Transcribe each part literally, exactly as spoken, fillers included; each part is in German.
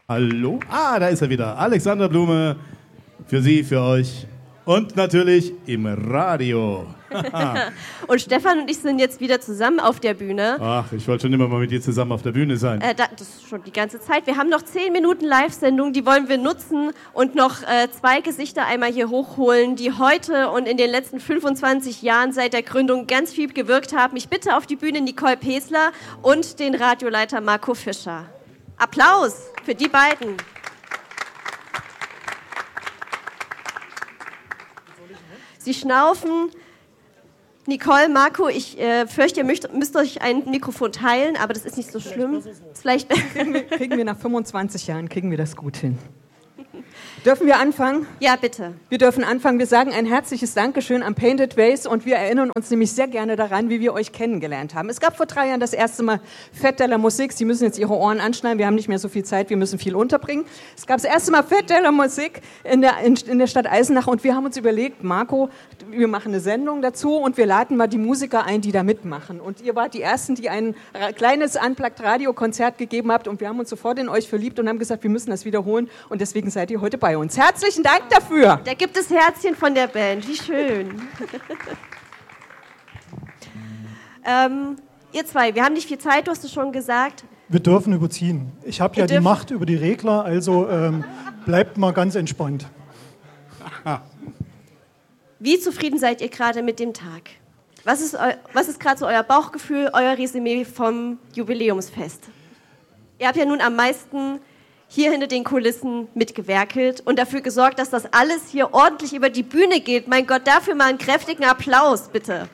Hallo? Ah, da ist er wieder. Alexander Blume, für Sie, für euch und natürlich im Radio. Und Stefan und ich sind jetzt wieder zusammen auf der Bühne. Ach, ich wollte schon immer mal mit dir zusammen auf der Bühne sein. Äh, da, das ist schon die ganze Zeit. Wir haben noch zehn Minuten Live-Sendung, die wollen wir nutzen und noch äh, zwei Gesichter einmal hier hochholen, die heute und in den letzten fünfundzwanzig Jahren seit der Gründung ganz viel gewirkt haben. Ich bitte auf die Bühne Nicole Pesler und den Radioleiter Marco Fischer. Applaus für die beiden. Sie schnaufen. Nicole, Marco, ich äh, fürchte, ihr müsst, müsst euch ein Mikrofon teilen, aber das ist nicht so schlimm. Vielleicht kriegen, wir, kriegen wir nach fünfundzwanzig Jahren, kriegen wir das gut hin. Dürfen wir anfangen? Ja, bitte. Wir dürfen anfangen. Wir sagen ein herzliches Dankeschön an Painted Ways und wir erinnern uns nämlich sehr gerne daran, wie wir euch kennengelernt haben. Es gab vor drei Jahren das erste Mal Fête de la Musique. Sie müssen jetzt Ihre Ohren anschneiden. Wir haben nicht mehr so viel Zeit. Wir müssen viel unterbringen. Es gab das erste Mal Fête de la Musique in der, in, in der Stadt Eisenach und wir haben uns überlegt, Marco, wir machen eine Sendung dazu und wir laden mal die Musiker ein, die da mitmachen. Und ihr wart die Ersten, die ein kleines Unplugged-Radio-Konzert gegeben habt und wir haben uns sofort in euch verliebt und haben gesagt, wir müssen das wiederholen und deswegen seid ihr heute bei uns. Herzlichen Dank dafür. Da gibt es Herzchen von der Band. Wie schön. ähm, ihr zwei, wir haben nicht viel Zeit, du hast es schon gesagt. Wir dürfen überziehen. Ich habe ja die Macht über die Regler, also ähm, bleibt mal ganz entspannt. Wie zufrieden seid ihr gerade mit dem Tag? Was ist, eu- was ist gerade so euer Bauchgefühl, euer Resümee vom Jubiläumsfest? Ihr habt ja nun am meisten hier hinter den Kulissen mitgewerkelt und dafür gesorgt, dass das alles hier ordentlich über die Bühne geht. Mein Gott, dafür mal einen kräftigen Applaus, bitte.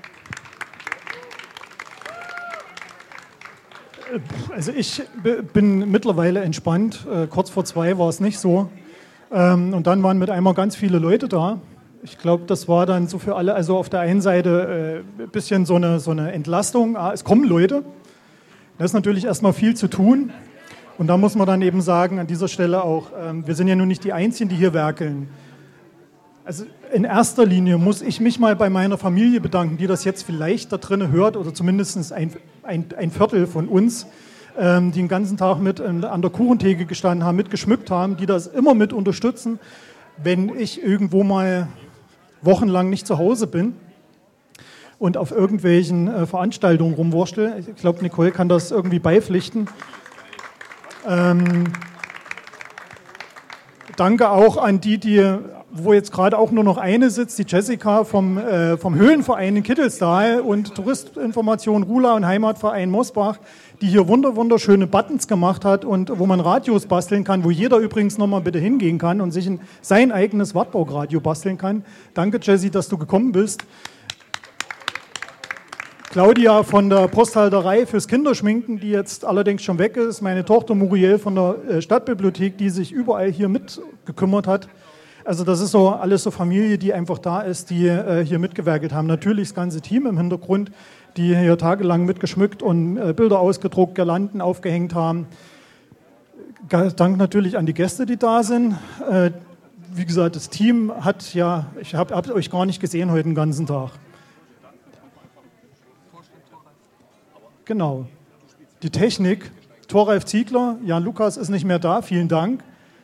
Also ich b- bin mittlerweile entspannt. Äh, kurz vor zwei war es nicht so. Ähm, und dann waren mit einmal ganz viele Leute da. Ich glaube, das war dann so für alle, also auf der einen Seite ein äh, bisschen so eine, so eine Entlastung. Ah, es kommen Leute. Da ist natürlich erstmal viel zu tun. Und da muss man dann eben sagen, an dieser Stelle auch, ähm, wir sind ja nun nicht die Einzigen, die hier werkeln. Also in erster Linie muss ich mich mal bei meiner Familie bedanken, die das jetzt vielleicht da drinnen hört, oder zumindest ein, ein, ein Viertel von uns, ähm, die den ganzen Tag mit ähm, an der Kuchentheke gestanden haben, mitgeschmückt haben, die das immer mit unterstützen, wenn ich irgendwo mal wochenlang nicht zu Hause bin und auf irgendwelchen äh, Veranstaltungen rumwurstel. Ich glaube, Nicole kann das irgendwie beipflichten. Ähm, danke auch an die, die, wo jetzt gerade auch nur noch eine sitzt, die Jessica vom, äh, vom Höhlenverein in Kittelstal und Touristinformation Rula und Heimatverein Mosbach, die hier wunder, wunderschöne Buttons gemacht hat und wo man Radios basteln kann, wo jeder übrigens nochmal bitte hingehen kann und sich ein, sein eigenes Wartburg-Radio basteln kann. Danke, Jessie, dass du gekommen bist. Claudia von der Posthalterei fürs Kinderschminken, die jetzt allerdings schon weg ist. Meine Tochter Muriel von der Stadtbibliothek, die sich überall hier mitgekümmert hat. Also das ist so alles so Familie, die einfach da ist, die äh, hier mitgewerkelt haben. Natürlich das ganze Team im Hintergrund, die hier tagelang mitgeschmückt und äh, Bilder ausgedruckt, Girlanden aufgehängt haben. Dank natürlich an die Gäste, die da sind. Äh, wie gesagt, das Team hat ja, ich habe hab euch gar nicht gesehen heute den ganzen Tag. Genau. Die Technik, Thoralf Ziegler, Jan Lukas ist nicht mehr da, vielen Dank.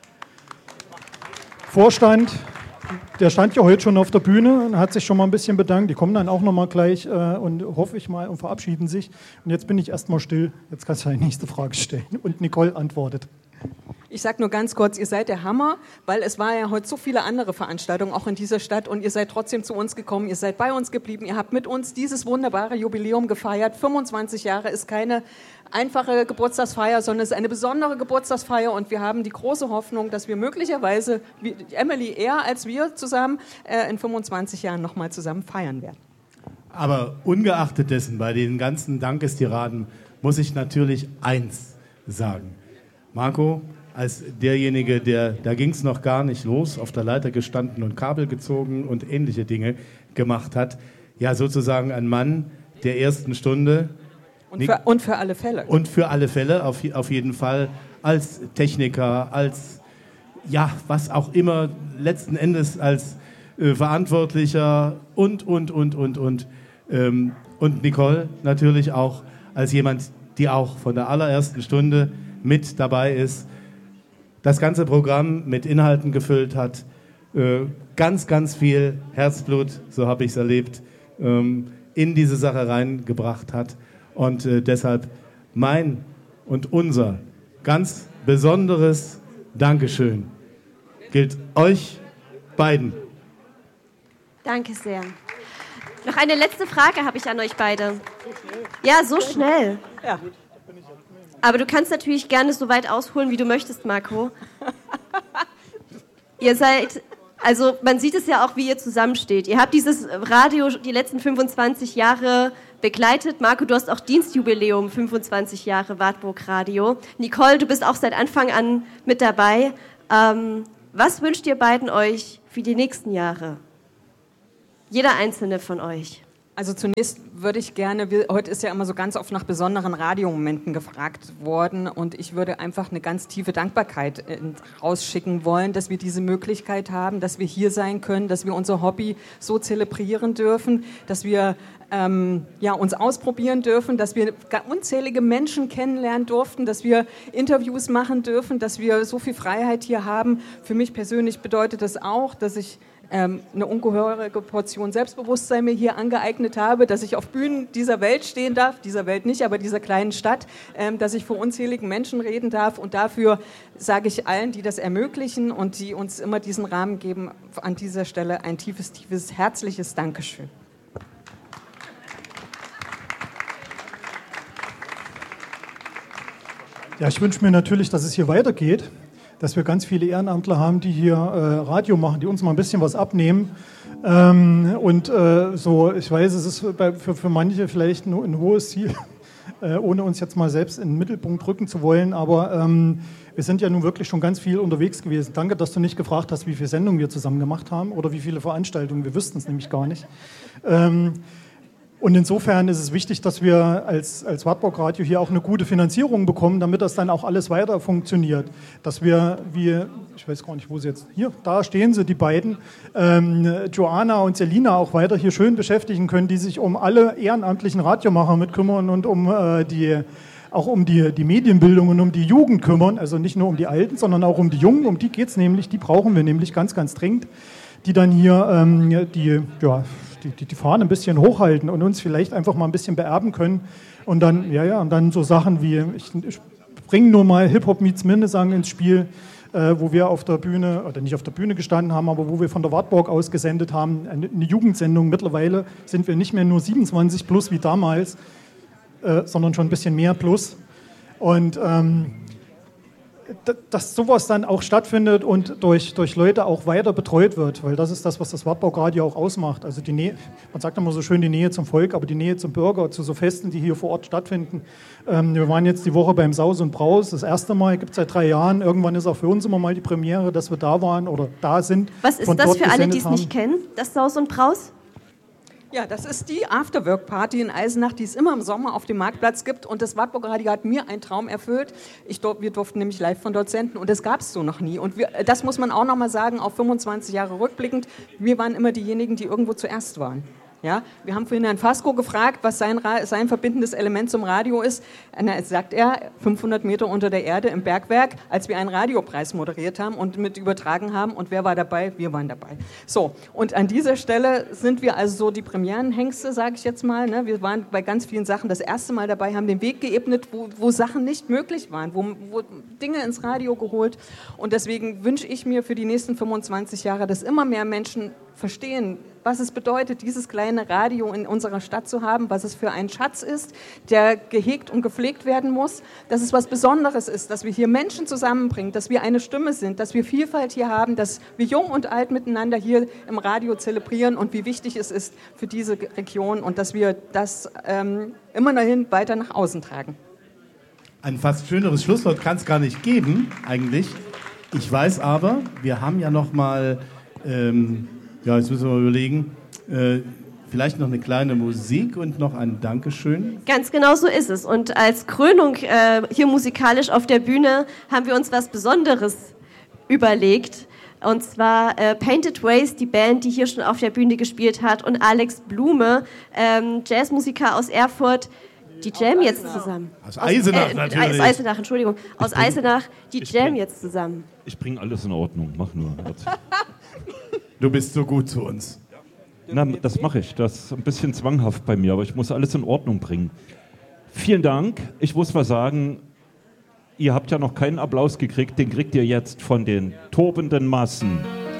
Vorstand, der stand ja heute schon auf der Bühne und hat sich schon mal ein bisschen bedankt. Die kommen dann auch noch mal gleich äh, und hoffe ich mal und verabschieden sich. Und jetzt bin ich erstmal still. Jetzt kannst du die nächste Frage stellen. Und Nicole antwortet. Ich sage nur ganz kurz, ihr seid der Hammer, weil es war ja heute so viele andere Veranstaltungen, auch in dieser Stadt, und ihr seid trotzdem zu uns gekommen, ihr seid bei uns geblieben, ihr habt mit uns dieses wunderbare Jubiläum gefeiert. fünfundzwanzig Jahre ist keine einfache Geburtstagsfeier, sondern es ist eine besondere Geburtstagsfeier und wir haben die große Hoffnung, dass wir möglicherweise, wie Emily eher als wir zusammen, äh, in fünfundzwanzig Jahren nochmal zusammen feiern werden. Aber ungeachtet dessen, bei den ganzen Dankestiraden, muss ich natürlich eins sagen. Marco, als derjenige, der, da ging es noch gar nicht los, auf der Leiter gestanden und Kabel gezogen und ähnliche Dinge gemacht hat, ja sozusagen ein Mann der ersten Stunde. Und für, und für alle Fälle. Und für alle Fälle, auf, auf jeden Fall, als Techniker, als, ja, was auch immer, letzten Endes als äh, Verantwortlicher und, und, und, und, und. Ähm, und Nicole natürlich auch als jemand, die auch von der allerersten Stunde mit dabei ist. das ganze Programm mit Inhalten gefüllt hat. Äh, ganz, ganz viel Herzblut, so habe ich es erlebt, ähm, in diese Sache reingebracht hat. Und äh, deshalb mein und unser ganz besonderes Dankeschön gilt euch beiden. Danke sehr. Noch eine letzte Frage habe ich an euch beide. Ja, so schnell. Ja. Aber du kannst natürlich gerne so weit ausholen, wie du möchtest, Marco. Ihr seid, also man sieht es ja auch, wie ihr zusammensteht. Ihr habt dieses Radio die letzten fünfundzwanzig Jahre begleitet. Marco, du hast auch Dienstjubiläum, fünfundzwanzig Jahre Wartburg Radio. Nicole, du bist auch seit Anfang an mit dabei. Ähm, was wünscht ihr beiden euch für die nächsten Jahre? Jeder einzelne von euch. Also zunächst würde ich gerne, wir, heute ist ja immer so ganz oft nach besonderen Radiomomenten gefragt worden und ich würde einfach eine ganz tiefe Dankbarkeit äh, rausschicken wollen, dass wir diese Möglichkeit haben, dass wir hier sein können, dass wir unser Hobby so zelebrieren dürfen, dass wir ähm, ja, uns ausprobieren dürfen, dass wir unzählige Menschen kennenlernen durften, dass wir Interviews machen dürfen, dass wir so viel Freiheit hier haben. Für mich persönlich bedeutet das auch, dass ich Ähm, eine ungeheure Portion Selbstbewusstsein mir hier angeeignet habe, dass ich auf Bühnen dieser Welt stehen darf, dieser Welt nicht, aber dieser kleinen Stadt, ähm, dass ich vor unzähligen Menschen reden darf und dafür sage ich allen, die das ermöglichen und die uns immer diesen Rahmen geben, an dieser Stelle ein tiefes, tiefes, herzliches Dankeschön. Ja, ich wünsche mir natürlich, dass es hier weitergeht, dass wir ganz viele Ehrenamtler haben, die hier äh, Radio machen, die uns mal ein bisschen was abnehmen. Ähm, und äh, so, ich weiß, es ist bei, für, für manche vielleicht ein, ein hohes Ziel, äh, ohne uns jetzt mal selbst in den Mittelpunkt rücken zu wollen, aber ähm, wir sind ja nun wirklich schon ganz viel unterwegs gewesen. Danke, dass du nicht gefragt hast, wie viele Sendungen wir zusammen gemacht haben oder wie viele Veranstaltungen, wir wüssten es nämlich gar nicht. Ähm, Und insofern ist es wichtig, dass wir als, als Wartburg Radio hier auch eine gute Finanzierung bekommen, damit das dann auch alles weiter funktioniert. Dass wir, wie, ich weiß gar nicht, wo sie jetzt, hier, da stehen sie, die beiden, ähm, Joanna und Selina auch weiter hier schön beschäftigen können, die sich um alle ehrenamtlichen Radiomacher mit kümmern und um äh, die, auch um die, die Medienbildung und um die Jugend kümmern. Also nicht nur um die Alten, sondern auch um die Jungen, um die geht es nämlich, die brauchen wir nämlich ganz, ganz dringend, die dann hier ähm, die, ja, Die, die Fahne ein bisschen hochhalten und uns vielleicht einfach mal ein bisschen beerben können und dann, ja, ja, und dann so Sachen wie, ich, ich bringe nur mal Hip-Hop meets Mindesang ins Spiel, äh, wo wir auf der Bühne, oder nicht auf der Bühne gestanden haben, aber wo wir von der Wartburg aus gesendet haben, eine, eine Jugendsendung. Mittlerweile sind wir nicht mehr nur siebenundzwanzig plus wie damals, äh, sondern schon ein bisschen mehr plus. Und ähm, dass sowas dann auch stattfindet und durch, durch Leute auch weiter betreut wird, weil das ist das, was das Wartburg Radio auch ausmacht. Also die Nähe, man sagt immer so schön die Nähe zum Volk, aber die Nähe zum Bürger, zu so Festen, die hier vor Ort stattfinden. Ähm, wir waren jetzt die Woche beim Saus und Braus, das erste Mal, gibt es seit drei Jahren. Irgendwann ist auch für uns immer mal die Premiere, dass wir da waren oder da sind. Was ist das für alle, die es nicht kennen, das Saus und Braus? Ja, das ist die Afterwork-Party in Eisenach, die es immer im Sommer auf dem Marktplatz gibt. Und das Wartburg Radio hat mir einen Traum erfüllt. Ich, wir durften nämlich live von dort senden und das gab es so noch nie. Und wir, das muss man auch noch mal sagen, auf fünfundzwanzig Jahre rückblickend, wir waren immer diejenigen, die irgendwo zuerst waren. Ja, wir haben vorhin Herrn Fasko gefragt, was sein, sein verbindendes Element zum Radio ist. Na, sagt er, fünfhundert Meter unter der Erde im Bergwerk, als wir einen Radiopreis moderiert haben und mit übertragen haben. Und wer war dabei? Wir waren dabei. So, und an dieser Stelle sind wir also so die Premierenhengste, sage ich jetzt mal. Ne? Wir waren bei ganz vielen Sachen das erste Mal dabei, haben den Weg geebnet, wo, wo Sachen nicht möglich waren, wo, wo Dinge ins Radio geholt. Und deswegen wünsche ich mir für die nächsten fünfundzwanzig Jahre, dass immer mehr Menschen verstehen, was es bedeutet, dieses kleine Radio in unserer Stadt zu haben, was es für ein Schatz ist, der gehegt und gepflegt werden muss, dass es was Besonderes ist, dass wir hier Menschen zusammenbringen, dass wir eine Stimme sind, dass wir Vielfalt hier haben, dass wir jung und alt miteinander hier im Radio zelebrieren und wie wichtig es ist für diese Region und dass wir das ähm, immer dahin weiter nach außen tragen. Ein fast schöneres Schlusswort kann es gar nicht geben, eigentlich. Ich weiß aber, wir haben ja noch mal... Ähm, Ja, jetzt müssen wir mal überlegen, äh, vielleicht noch eine kleine Musik und noch ein Dankeschön. Ganz genau so ist es. Und als Krönung äh, hier musikalisch auf der Bühne haben wir uns was Besonderes überlegt. Und zwar äh, Painted Ways, die Band, die hier schon auf der Bühne gespielt hat, und Alex Blume, ähm, Jazzmusiker aus Erfurt, die jam jetzt zusammen. Aus Eisenach äh, natürlich. Aus Eisenach, Entschuldigung. Aus bring- Eisenach, die ich jam bring- jetzt zusammen. Ich bringe alles in Ordnung, mach nur. Du bist so gut zu uns. Na, das mache ich. Das ist ein bisschen zwanghaft bei mir, aber ich muss alles in Ordnung bringen. Vielen Dank. Ich muss mal sagen, ihr habt ja noch keinen Applaus gekriegt, den kriegt ihr jetzt von den tobenden Massen.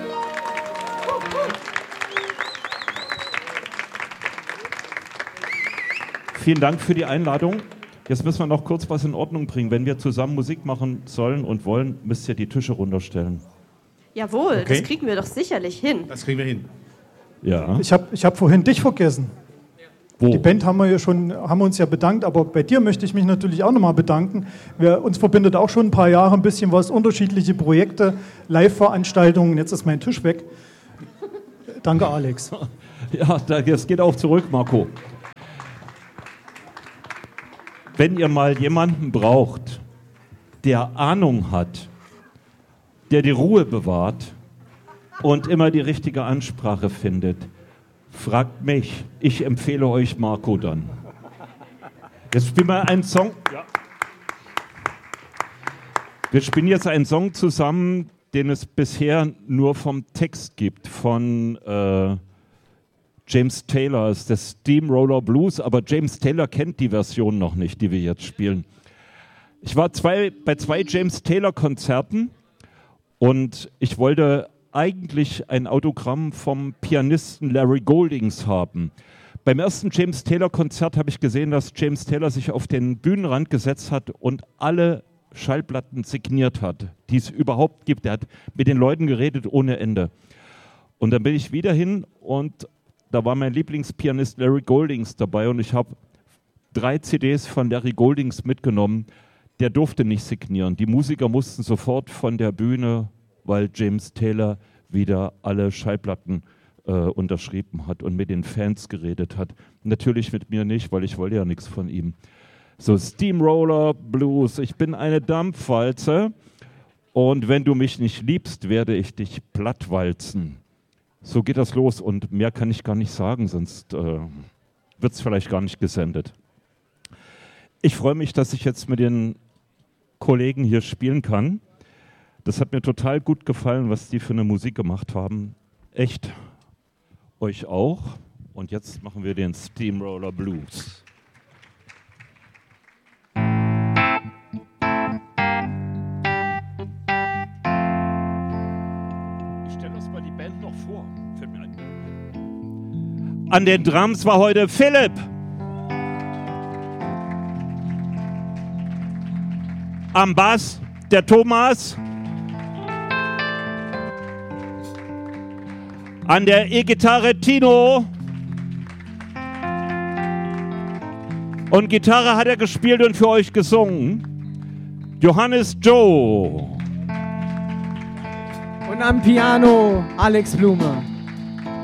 Vielen Dank für die Einladung. Jetzt müssen wir noch kurz was in Ordnung bringen. Wenn wir zusammen Musik machen sollen und wollen, müsst ihr die Tische runterstellen. Jawohl, Okay. das kriegen wir doch sicherlich hin. Das kriegen wir hin. Ja. Ich habe ich hab vorhin dich vergessen. Wo? Die Band haben wir ja schon, haben uns ja bedankt, aber bei dir möchte ich mich natürlich auch nochmal bedanken. Wir, uns verbindet auch schon ein paar Jahre ein bisschen was, unterschiedliche Projekte, Live-Veranstaltungen. Jetzt ist mein Tisch weg. Danke, Alex. Ja, das geht auch zurück, Marco. Wenn ihr mal jemanden braucht, der Ahnung hat, der die Ruhe bewahrt und immer die richtige Ansprache findet, fragt mich. Ich empfehle euch Marco dann. Jetzt spielen wir einen Song. Ja. Wir spielen jetzt einen Song zusammen, den es bisher nur vom Text gibt, von äh, James Taylor, ist der Steamroller Blues, aber James Taylor kennt die Version noch nicht, die wir jetzt spielen. Ich war zwei, bei zwei James Taylor Konzerten und ich wollte eigentlich ein Autogramm vom Pianisten Larry Goldings haben. Beim ersten James Taylor Konzert habe ich gesehen, dass James Taylor sich auf den Bühnenrand gesetzt hat und alle Schallplatten signiert hat, die es überhaupt gibt. Er hat mit den Leuten geredet ohne Ende. Und dann bin ich wieder hin und da war mein Lieblingspianist Larry Goldings dabei und ich habe drei C Ds von Larry Goldings mitgenommen. Der durfte nicht signieren. Die Musiker mussten sofort von der Bühne, weil James Taylor wieder alle Schallplatten äh, unterschrieben hat und mit den Fans geredet hat. Natürlich mit mir nicht, weil ich wollte ja nichts von ihm. So, Steamroller Blues, ich bin eine Dampfwalze und wenn du mich nicht liebst, werde ich dich plattwalzen. So geht das los und mehr kann ich gar nicht sagen, sonst äh, wird es vielleicht gar nicht gesendet. Ich freue mich, dass ich jetzt mit den Kollegen hier spielen kann. Das hat mir total gut gefallen, was die für eine Musik gemacht haben. Echt, euch auch. Und jetzt machen wir den Steamroller Blues. An den Drums war heute Philipp. Am Bass der Thomas. An der E-Gitarre Tino. Und Gitarre hat er gespielt und für euch gesungen. Johannes Joe. Und am Piano Alex Blume.